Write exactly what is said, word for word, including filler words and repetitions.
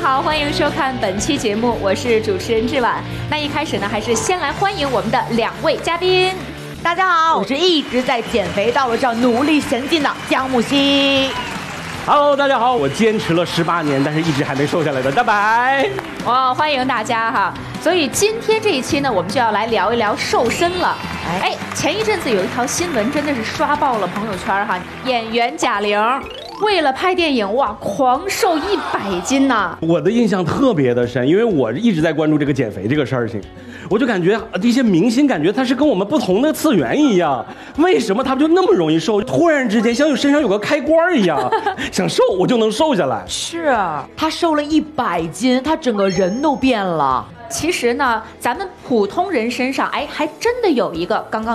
好，欢迎收看本期节目，我是主持人志婉。那一开始呢，还是先来欢迎我们的两位嘉宾。 大家好，我是一直在减肥道路上努力前进的江木希。 Hello， 大家好，我坚持了十八年，但是一直还没瘦下来的大白。 哇、哦，欢迎大家哈！所以今天这一期呢，我们就要来聊一聊瘦身了。哎，前一阵子有一条新闻真的是刷爆了朋友圈哈，演员贾玲为了拍电影哇，狂瘦一百斤呐！ 我的印象特别的深，因为我一直在关注这个减肥这个事儿情，我就感觉这些明星感觉他是跟我们不同的次元一样，为什么他们就那么容易瘦？突然之间像有身上有个开关一样，想瘦我就能瘦下来。 是，他瘦了一百斤，他整个人都变了。 其实呢，咱们普通人身上，哎，还真的有一个刚刚